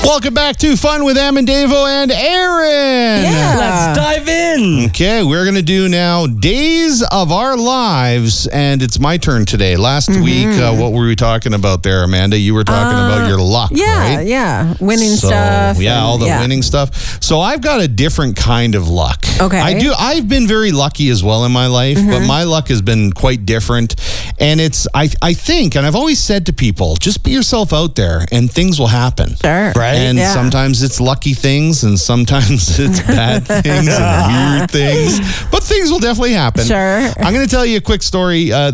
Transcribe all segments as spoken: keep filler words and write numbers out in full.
Welcome back to Fun with Em and Davo and Aaron. Yeah. Let's dive in. Okay, we're going to do now Days of Our Lives, and it's my turn today. Last mm-hmm. week, uh, what were we talking about there, Amanda? You were talking uh, about your luck, yeah, right? Yeah, winning so, stuff. Yeah, and, all the yeah. winning stuff. So I've got a different kind of luck. Okay. I do. I've been very lucky as well in my life, mm-hmm. but my luck has been quite different. And it's, I, I think, and I've always said to people, just be yourself out there and things will happen. Sure. Right. And yeah. sometimes it's lucky things and sometimes it's bad things and weird things. But things will definitely happen. Sure. I'm going to tell you a quick story. Uh,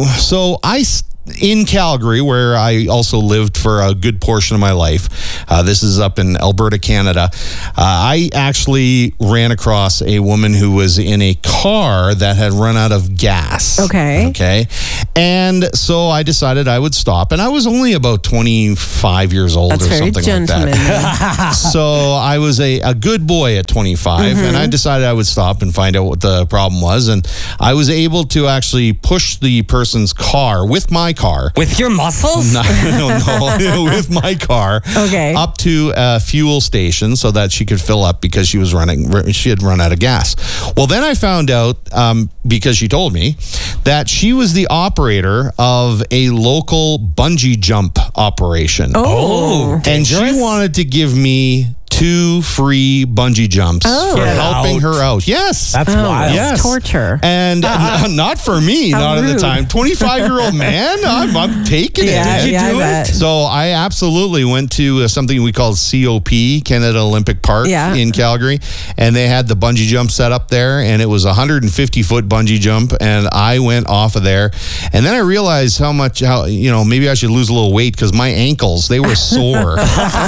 so I... in Calgary, where I also lived for a good portion of my life. Uh, this is up in Alberta, Canada. Uh, I actually ran across a woman who was in a car that had run out of gas. Okay. Okay. And so I decided I would stop. And I was only about twenty-five years old That's or very something like that. So I was a, a good boy at twenty-five. Mm-hmm. And I decided I would stop and find out what the problem was. And I was able to actually push the person's car with my car. With your muscles? No, no, no, with my car. Okay. Up to a fuel station so that she could fill up because she was running, she had run out of gas. Well, then I found out, um, because she told me, that she was the operator of a local bungee jump operation. Oh. And she wanted to give me two free bungee jumps oh. for Get helping out. her out. Yes. That's oh, wild. Yes. Torture. And uh, not for me, How not rude. at the time. twenty-five-year-old man, I'm, I'm taking Yeah, it. Did you yeah, do I it? bet. So I absolutely went to uh, something we call C O P, Canada Olympic Park Yeah. in Calgary, and they had the bungee jump set up there, and it was a one hundred fifty foot bungee jump, and I went off of there, and then I realized how much, how you know, maybe I should lose a little weight because my ankles, they were sore.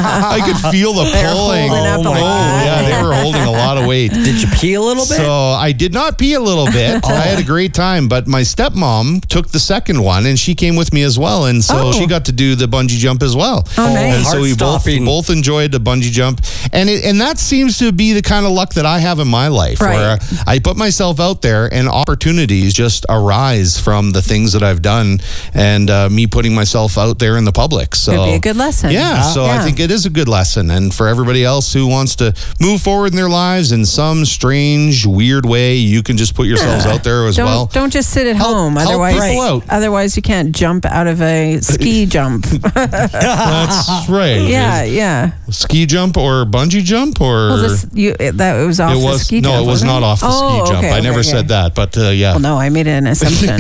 I could feel the They're pulling. holding up oh, a lot. yeah, they were holding a lot of weight. Did you pee a little bit? So I did not pee a little bit. I had a great time, but my stepmom took the second one, and she came with me as well, and so Oh. she got to do the bungee jump as well. Oh, nice. And so we both Heart-stopping. both enjoyed the bungee jump, and it, and that seems to be the kind of luck that I have in my life, Right. where I put myself out there, and opportunities just arise from the things that I've done, and uh, me putting myself out there in the public. So Could be a good lesson. yeah, so Yeah. I think it is a good lesson. And for everybody else who wants to move forward in their lives in some strange, weird way, you can just put yourselves out there as Don't, well. don't just sit at Help- home. help Otherwise, people out. otherwise you can't jump out of a ski jump. That's right. yeah, yeah. Ski jump or bungee jump or Well, this, you, it, that it was off it the was ski no, jump. it was wasn't not off the oh, ski jump. okay, I never okay, said okay. that, but uh, yeah. Well, no, I made an assumption.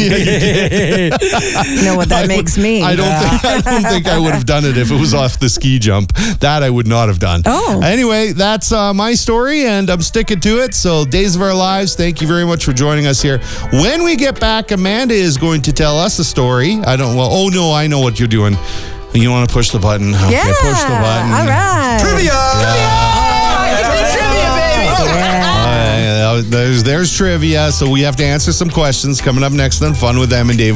You know what that I makes would- me. I don't think I don't think I would have done it if it was off the ski jump. That I would not have done. Oh. Anyway, that's uh, my story, and I'm sticking to it. So, Days of Our Lives, thank you very much for joining us here. When we get back, Amanda is going to tell us a story. I don't, well, oh no, I know what you're doing. You want to push the button? Okay, Yeah. push the button. All right. Trivia! Uh, there's, there's trivia, so we have to answer some questions coming up next on Fun with Em and Dave.